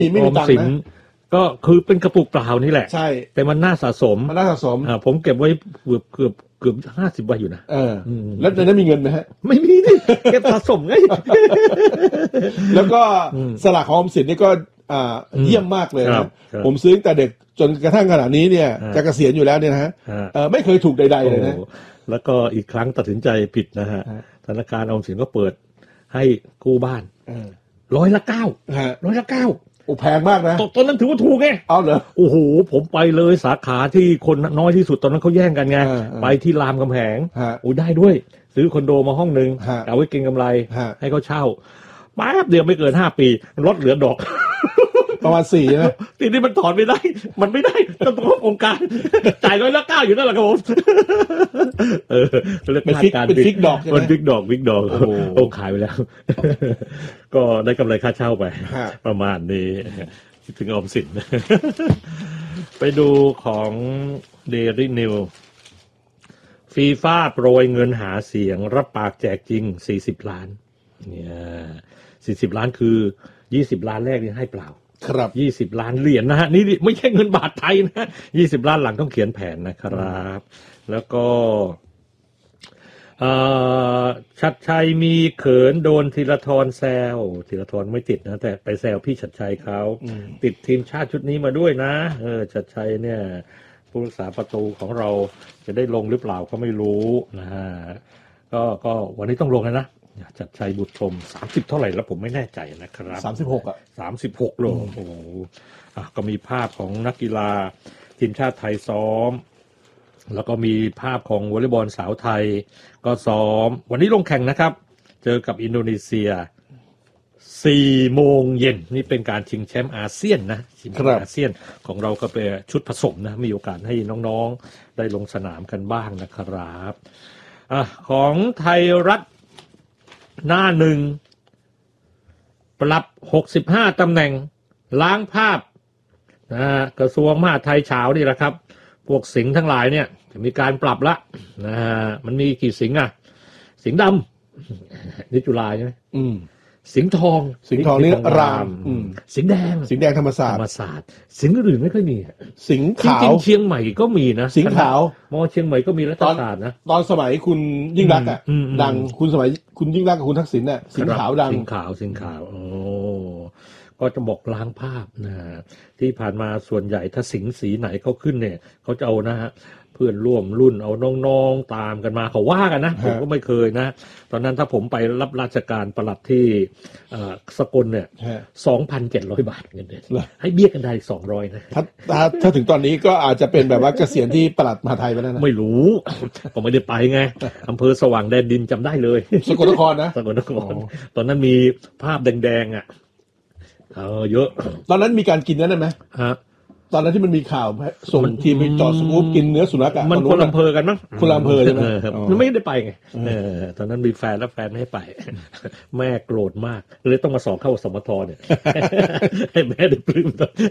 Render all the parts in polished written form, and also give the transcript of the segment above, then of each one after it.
ไม่มีตังค์นะก็คือเป็นกระปุกเปล่านี่แหละใช่แต่มันน่าสะสมผมเก็บไว้เกือบ50 ใบอยู่นะแล้วในนั้นมีเงินไหมฮะไม่มีดิเก็บสะสมไงแล้วก็สลากของออมสินนี่ก็เยี่ยมมากเลยนะผมซื้อตั้งแต่เด็กจนกระทั่งขณะนี้เนี่ยจะเกษียณอยู่แล้วเนี่ยนะฮะไม่เคยถูกใดๆเลยนะแล้วก็อีกครั้งตัดสินใจผิดนะฮะธนาคารออมสินก็เปิดให้กู้บ้าน100% โอ้แพงมากนะตอนนั้นถือว่าถูกไงเอาเหรอโอ้โหผมไปเลยสาขาที่คนน้อยที่สุดตอนนั้นเขาแย่งกันไงไปที่รามคำแหงโอ้ได้ด้วยซื้อคอนโดมาห้องนึงเอาไว้เก็งกำไรให้เขาเช่าแป๊บเดียวไม่เกิน5 ปีลดเหลือดอกประมาณ4นะทีนี้มันถอนไม่ได้มันไม่ได้ต้องครบองค์การจ่าย109อยู่นั่นแหละครับผมเป็นฟิกดอกมันฟิกดอกโอ้ขายไปแล้วก็ได้กำไรค่าเช่าไปประมาณนี้ถึงออมสินไปดูของ Daily News ฟีฟ่าโปรยเงินหาเสียงรับปากแจกจริง40 ล้านเนี่ย40 ล้านคือ20 ล้านแรกนี่ให้เปล่าครับ 20 ล้านเหรียญนะฮะนี่ไม่ใช่เงินบาทไทยนะ20 ล้านหลังต้องเขียนแผนนะครับแล้วก็ชัดชัยมีเขินโดนธีรทรแซวธีรทรไม่ติดนะแต่ไปแซวพี่ชัดชัยเขาติดทีมชาติชุดนี้มาด้วยนะชัดชัยเนี่ยผู้รักษาประตูของเราจะได้ลงหรือเปล่าก็ไม่รู้นะฮะก็วันนี้ต้องลงนะชัดชัยบุตรพรหม30เท่าไหร่แล้วผมไม่แน่ใจนะครับ36โลโอ้โหก็มีภาพของนักกีฬาทีมชาติไทยซ้อมแล้วก็มีภาพของวอลเลย์บอลสาวไทยก็ซ้อมวันนี้ลงแข่งนะครับเจอกับอินโดนีเซีย4 โมงเย็นนี่เป็นการชิงแชมป์อาเซียนนะชิงแชมป์อาเซียนของเราก็เป็นชุดผสมนะมีโอกาสให้น้องๆได้ลงสนามกันบ้างนะครับของไทยรัฐหน้าหนึ่งปรับ65 ตำแหน่งล้างภาพกระทรวงมหาดไทยเช้านี่แหละครับพวกสิงห์ทั้งหลายเนี่ยจะมีการปรับละมันมีกี่สิงห์สิงห์ดำนี่จุฬาใช่ไหมสิงห์ทองนี่รามสิงห์แดงธรรมศาสตร์สิงห์อื่นไม่ค่อยมีสิงห์ขาวจริงๆเชียงใหม่ก็มีนะสิงห์ขาวมอเชียงใหม่ก็มีรัฐศาสตร์นะตอนสมัยคุณยิ่งรักดังสมัยคุณยิ่งรักกับคุณทักษิณน่ะสิงห์ขาวดังสิงห์ขาวโอ้ก็จะบอกล้างภาพนะที่ผ่านมาส่วนใหญ่ถ้าสิงห์สีไหนเขาขึ้นเนี่ยเขาจะเอานะฮะเพื่อนร่วมรุ่นเอาน้องๆตามกันมาเขาว่ากันนะผมก็ไม่เคยนะตอนนั้นถ้าผมไปรับราชการปลัดที่สกลเนี่ย 2,700 บาทเงินเดือนให้เบี้ยกันได้200นะถ้าถึงตอนนี้ก็อาจจะเป็นแบบว่าเกษียณที่ปลัดมหาไทยไปแล้วนะไม่รู้ก็ไม่ได้ไปไงอำเภอสว่างแดนดินจำได้เลยสกลนครนะสกลนครตอนนั้นมีภาพแดงๆเยอะตอนนั้นมีการกินนั่นไหมตอนนั้นที่มันมีข่าวส่งทีมไปจอดสกู๊ปกินเนื้อสุนัขมันคนละอำเภอกันมั้งคนละอำเภอใช่ไหมมันไม่ได้ไปไงตอนนั้นมีแฟนแล้วแฟนไม่ให้ไปแม่โกรธมากเลยต้องมาสอบเข้าสมทเนี่ยให้แม่ได้ปลื้ม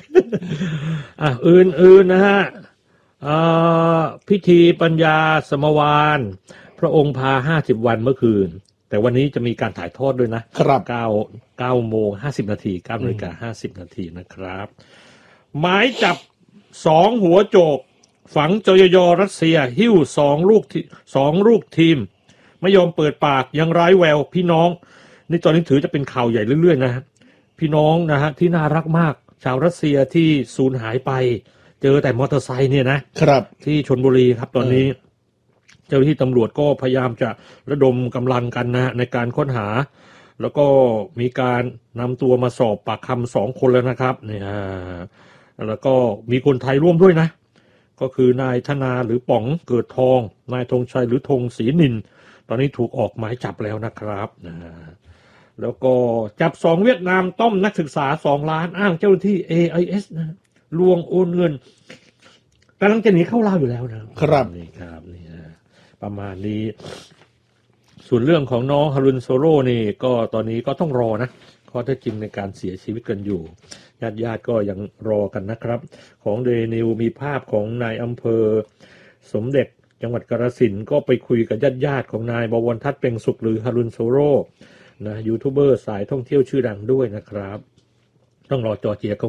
อื่นนะฮะพิธีปัญญาสมวานพระองค์พา50 วันเมื่อคืนแต่วันนี้จะมีการถ่ายทอดด้วยนะครับ9 โมง 50 นาที 9 นาฬิกา 50 นาทีนะครับหมายจับ2 หัวโจกฝังจยยรัสเซียหิ้ว2 ลูกทีมไม่ยอมเปิดปากยังไร้แววพี่น้องนี่ตอนนี้ถือจะเป็นข่าวใหญ่เรื่อยๆนะพี่น้องนะฮะที่น่ารักมากชาวรัสเซียที่สูญหายไปเจอแต่มอเตอร์ไซค์เนี่ยนะครับที่ชลบุรีครับตอนนี้เจ้าหน้าที่ตำรวจก็พยายามจะระดมกำลังกันนะในการค้นหาแล้วก็มีการนำตัวมาสอบปากคำ2 คนแล้วนะครับเนี่ยแล้วก็มีคนไทยร่วมด้วยนะก็คือนายธนาหรือป๋องเกิดทองนายธงชัยหรือธงศรีนินตอนนี้ถูกออกหมายจับแล้วนะครับแล้วก็จับ2 เวียดนามต้มนักศึกษา2 ล้านอ้างเจ้าหน้าที่ AIS นะลวงโอนเงินกำลังจะหนีเข้าลาวอยู่แล้วนะครับนี่ครับนี่ประมาณนี้ส่วนเรื่องของน้องฮารุนโซโร่นี่ก็ตอนนี้ก็ต้องรอนะข้อเท็จจริงในการเสียชีวิตกันอยู่ญาติก็ยังรอกันนะครับของเดนิวมีภาพของนายอำเภอสมเด็จจังหวัดกาฬสินธุ์ก็ไปคุยกับญาติของนายบวรทัศน์เปล่งสุขหรือฮารุนโซโร่นะยูทูบเบอร์สายท่องเที่ยวชื่อดังด้วยนะครับต้องรอจอร์เจียเขา